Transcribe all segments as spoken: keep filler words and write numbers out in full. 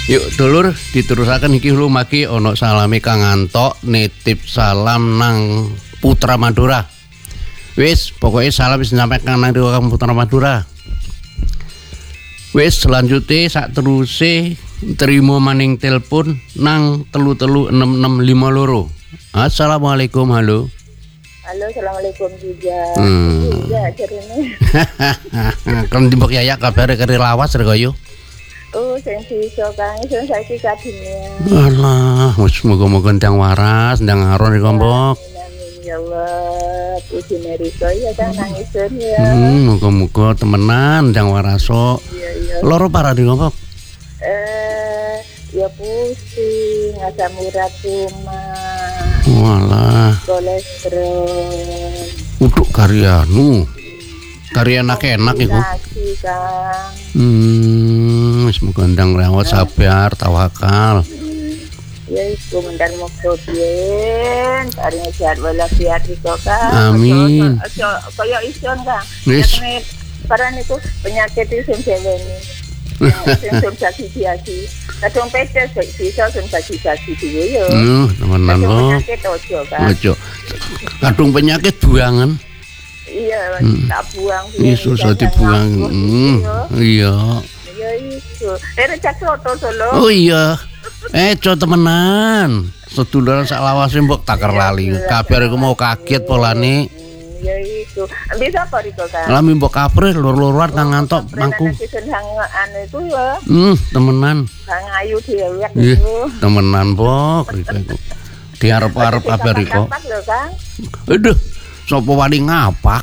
Yuk dulur diterusaken iki lumaki ana salame Kang Antok nitip salam nang Putra Madura. Wis pokoknya salam wis nyampaikan nang Kang Putra Madura. Wis selanjutnya sak teruse terima maning telepon nang telu telu enam enam lima loro. Assalamualaikum, halo. Halo, assalamualaikum juga. Hmm. Juga cerene. Kan dimbok yayak kabare keri lawas rekoyo. Oh, sing bisa Kang, sing saiki kadine. Alah, wis muga-muga ndang waras, ndang aron iki Mbok. Amin ya Allah. Puji Neriko ya Kang nangisun ya. Hmm, muga-muga temenan ndang waraso. Iya, iya. Loro parah di Mbok. Eh, ya pusing, asam urat cuma. Walah, Kolesterol. uduk karyanu. Karya enak-enak iku. Kasih Kang. Hmm, wis muga ndang rawat sabar, tawakal. Ya iku mendan mokso bien, paring sehat walafiat iku Kang. Amin. Aja kaya ison Kang. Wis. Nek paran iku penyakit iki sing dheweni. Sing sensasi biasi. Kadang pedes bisa sensasi biasi dhewe yo. Nuh, temenan kok. Penyakit ojo Kang. Ojo. Kadung penyakit buangan. Iya, Hmm. tak buang. Iya susah dibuang. Hmm, iya. Ya iku. Eh recak soto solo. Oh iya. Eh, co temenan. Seduluran sak lawase mbok takar lali. Kabar iku mau kaget polane. Ya iku. Bisa apa Riko Kang? Lah mbok kapres lur-luruan Kang Antok mangku. Kisen hang anu itu ya. Hmm, temenan. Kang ayu dhewe Ih, itu. temenan mbok iku. Diarep-arep kabar iku. Kapak lho Kang. Aduh, sapa wani ngapak.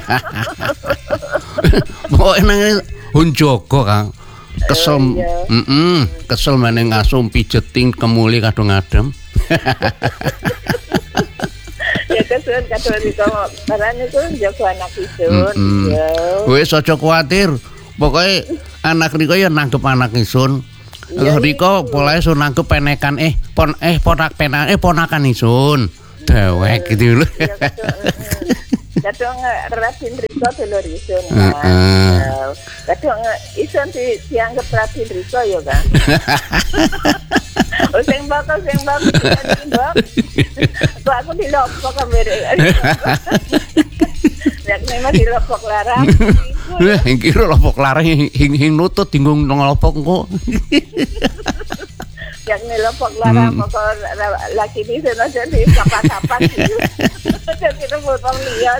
Pokoke nang Hunjogo Kang. Kesel, Oh, iya. heeh, kesel meneng ngasum pijeting kemuli kadung adem. Ya kesun kadang Riko barang itu jago anak isun. Mm-mm. Ya. Wis aja kuwatir. Pokoke anak Riko ya nanggep anak isun. Iya, Riko polahe sun nanggep penekan eh pon eh ponak penak eh ponakan isun. Dewek gitu lho. Ya kadang kadang ratin Riko dulur isun. Heeh. Kadang isun di dianggap ratin Riko ya Kang. Oh sing bakal sing bakal sing bakal. Kok aku dilopok kambere. Nek memang dilopok larang. Wah, hing kira lopok larang hing hing nutut dinggung nang lopok engko. Yang nelopok larang kok laki ini sana jadi kapan-kapan gitu. Jadi itu potong lihat.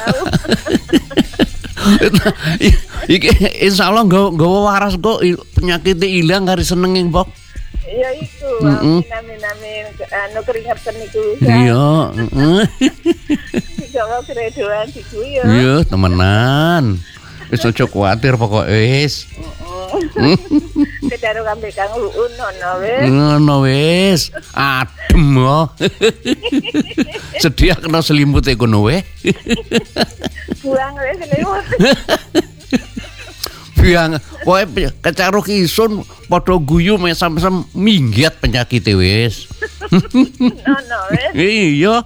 Iki insyaallah nggawa waras kok penyakit ilang kari senenging Mbok. Iya itu. Mm-mm. Amin amin amin. Anu keringetan iku. Iya, heeh. Jawa kredoan iku ya. Iya, temenan. Wis aja kuwatir pokoke wis. Kedaro kambe Kang Uun ono wis. Ngono wis. Adem kok. Sedia kena selimute kono we. Buang wis lewat. Biang kowe kecaruk isun padha guyu mesam-mesam minggat penyakite wis. Ono wis. Iya.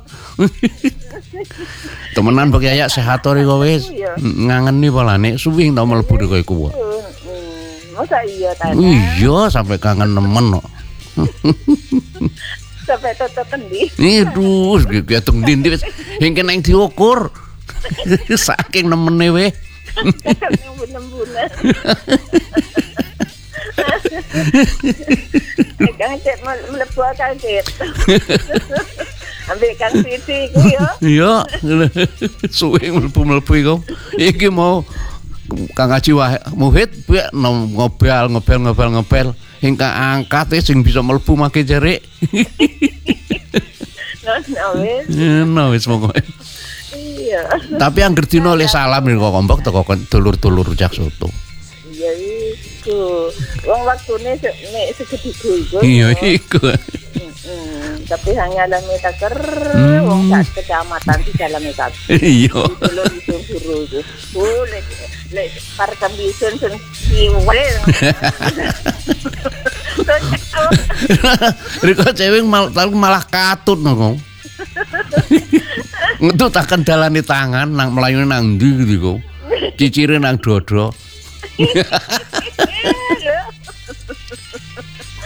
Temenan Mbok Yayak sehat ora kok wis. Ngangeni polane suwi tau mlebu kowe iku. Masa iya ta? Iya, sampai kangen nemen kok. Sampai toto kendi. Aduh, gatung dindi wis engke nang diukur. Saking nemene we. Nembun-nembunan. Kang cek mlebu Kang cek. Ambil Kang Siti ku yo. Iya, suwe mlebu-mlebu iku. Iki mau Kang Haji Muhid ngobel ngobel ngobel ngobel hingga angkat sing bisa mlebu make jerik. No wis. No wis pokoke. Iya. Tapi angger dina le salam kok Mbok teko dulur-dulur rujak soto. Iya iku. Wong waktune nek segediku iku. Iya iku. Tapi hanya dalam meter wong sak kecamatan di dalam meter. Iya. Dulur isun suruh itu. Oh lek lek par kambisen sen siwale. Riko cewek malah katut nang. Ngentut akan dalani tangan nang melayune nang ndi gitu. Cicire nang dodo.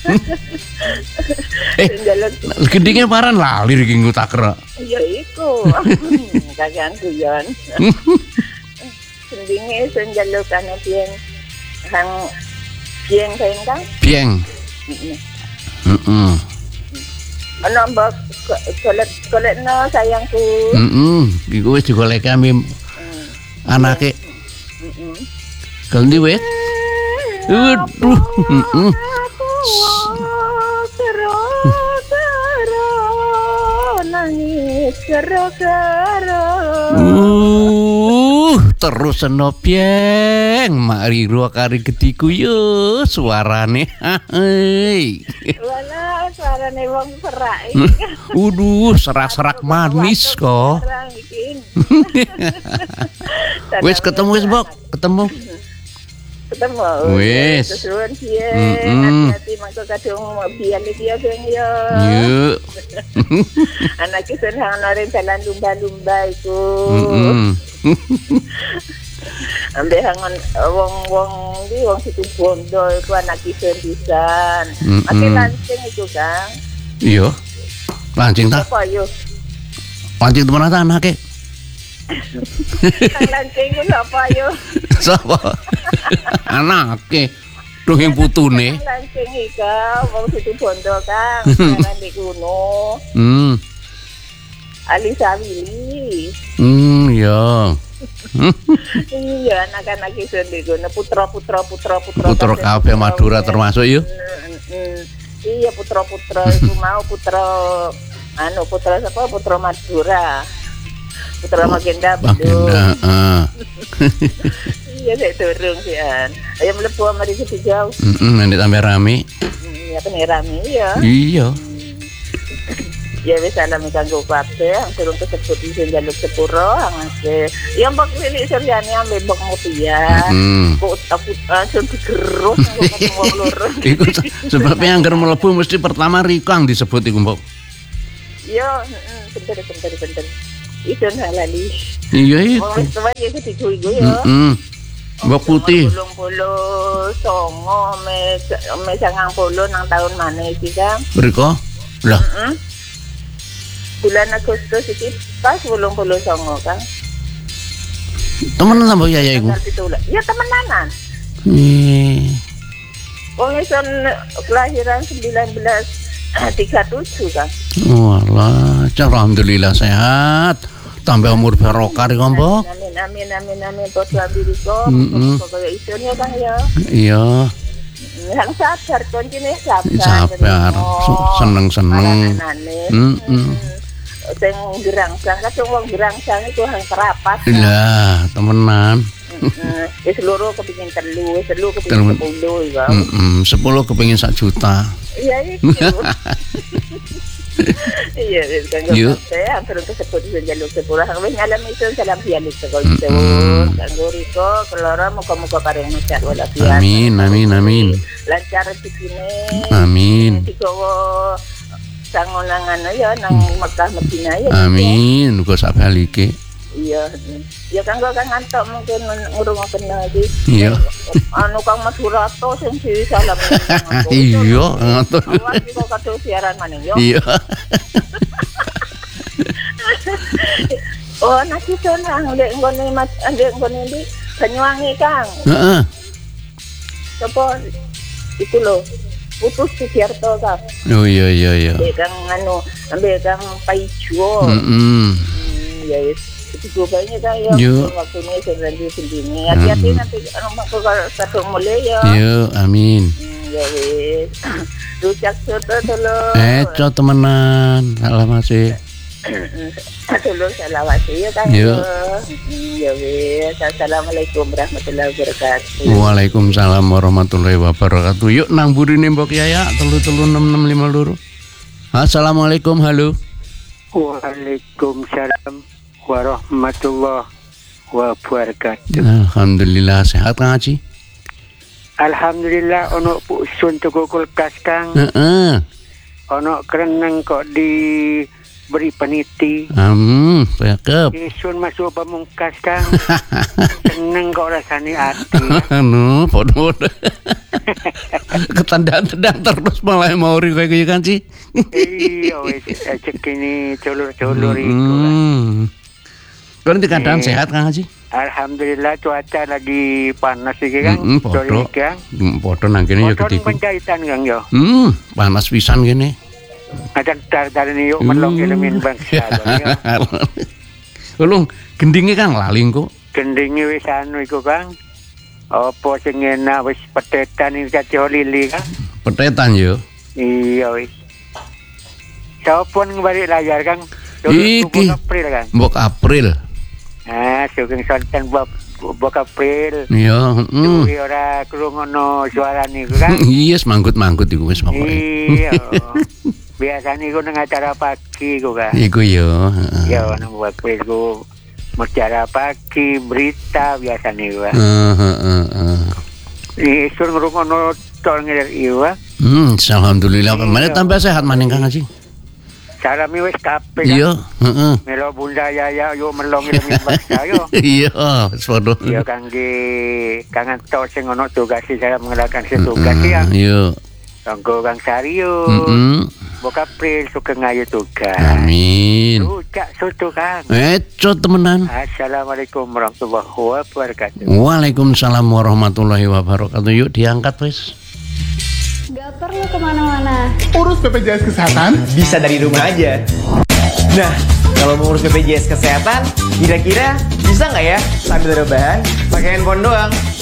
Eh, gedingnya paran lali iki ngutakra. Ya iku. Kagian guyon. Sendinge sing njaluk ana piyen hang piyen kaen kan? Pieng. Heeh. Heeh. Ana mbok golek-golekno sayangku. Heeh. Iku wis digoleki ambe anake. Heeh. Ganti wis. Aduh. Heeh. Nangis gara-gara uh terus seno pieng mak Riro kari gediku yo suarane hei wala suarane wong serak uduh serak-serak manis kok wis ketemu wis Bok ketemu ketemu wis suwun piye hati mangko kadung biyen iki ya Bang yo yuk anak iki sen ana jalan lumba-lumba iku ambe hangon wong-wong iki wong situ bondo iku anak iki pisan ake lancing iku Kang iya lancing ta apa yo lancing temen ta anake lancing ku apa yo sapa anake dongeng putune lancing iki wong situ bondo Kang jalan di kuno hmm Alisa Willy hmm ya iya anak-anak itu di kuno putra-putra putra-putra putra kabeh Madura termasuk yuk iya putra-putra itu mau putra anu putra siapa putra Madura putra Magenda betul iya saya turun sih an ayo melepuh sama di situ jauh nanti tambah rame iya kan rame ya iya ya wis alami kanggo kabeh turun kesebut isin jaluk sepuro angase ya mbok lili suryane ambe mbok mutia kok takut asun digerus wong loro iku sebabnya anggar mlebu mesti pertama Rikang disebut iku mbok iya bener bener bener itu halali iya itu wis tuwa iku digo-igo ya mbok putih puluh songo me me sangang puluh nang tahun mana iki Kang Riko lah bulan Agustus iki pas wolung puluh songo Kang. Temenan sama Yaya iku? Ya temenanan. Eh. Wong ison kelahiran sembilan belas tiga puluh tujuh Kang. Walah, alhamdulillah sehat. Tambah umur barokah iki, Mbok. Amin amin amin amin bos ambiriko. Pokoke ison ya Kang ya. Iya. Yang sabar koncine sabar. Sabar. Seneng-seneng. Heeh. Sing gerangsang kadang wong gerangsang iku hang terapat. Lah, temenan. Heeh. Wis loro kepengin telu, wis telu kepengin sepuluh ya. Heeh, sepuluh kepengin sak juta. Iya iku. Iya, wis kanggo saya terus sebut jaluk sepuluh wis ngalami itu salam pialis kok itu. Kanggo Riko keloro muga-muga paring sehat walafiat. Amin, amin, amin. Lancar rezekine. Amin. Dikowo sangonangan ya nang Mekah Madinah ya. Amin, uga sak balike. Iya. Ya kanggo Kang Antok mungkin ngurungoken lagi. Iya. Anu Kang Madurato sing disalam. Iya, Antok. Awas kok kadung siaran maning yo. Iya. Oh, nasi sonang ndek nggone ndek nggone ndi Banyuwangi Kang. Heeh. Sopo iku lho. Putus Sugiarto Kang. Oh iya iya iya. Kang anu ambil Kang Paijo. Heeh. Ya wis itu banyak kan ya. Waktu ini sebenarnya sendiri. Hati-hati nanti anu kadung mulai ya. Yo, amin. Ya wis. Rujak soto dulu. Eh, co temenan. Salah masih. Dulu salawasi ya Kang. Ya wis. Assalamualaikum warahmatullahi wabarakatuh. Waalaikumsalam warahmatullahi wabarakatuh. Yuk nang burine Mbok Yaya telu telu enam enam lima loro. Assalamualaikum, halo. Waalaikumsalam warahmatullahi wabarakatuh. Alhamdulillah sehat Kang Haji. Alhamdulillah ono pusun tuku kulkas Kang. Heeh. Ono kereneng kok diberi peniti. Hmm, cakep. Isun masuk pamungkas Kang. seneng kok rasane ati. Anu, padha-padha. Ketandang-tandang terus malah mau ri kowe iki kan sih. Iya wis rezekine color-color iku. Kan di keadaan sehat Kang Haji? Alhamdulillah cuaca lagi panas iki Kang. Heeh, padha. Padha nang kene ya gede. Penjahitan Kang yo. Hmm, panas pisan kene. Ada dar-dar ini yuk melong elemen bangsa. Ulung gendinge Kang lali kok. Gendinge wis anu iku Kang. Apa sing enak wis petetan iki kacau lili Kang. Petetan yo. Iya wis. Sopon balik layar Kang. Iki April Kang. Mbok April. Ah, sugeng sonten bab bok April. Iya, heeh. Kuwi ora krungono suara niku Kang. Iya, manggut-manggut iku wis pokoke. Iya. Biasane iku nang acara pagi iku Kang. Iku yo, heeh. Ya nang April iku acara pagi berita biasane iku. Heeh, heeh, heeh. Isun ngrungono tol ngelir iwa. Hmm, alhamdulillah. Mana tambah sehat maning Kang Haji? Salami wis kabeh. Iya, heeh. Melo Bunda Yaya yo melong ilmu bangsa yo. Iya, padha. Ya kangge kangen to sing ono tugas saya mengerjakan setugas ya. Iya. Kanggo Kang Sario. Heeh. Bok April sugeng ayu tugas. Amin. Ucak soto Kang. Eco temenan. Assalamualaikum warahmatullahi wabarakatuh. Waalaikumsalam warahmatullahi wabarakatuh. Yuk diangkat wis. Gak perlu kemana-mana. Urus B P J S Kesehatan bisa dari rumah aja. Nah, kalau mau urus B P J S Kesehatan, kira-kira bisa nggak ya sambil rebahan pakai handphone doang?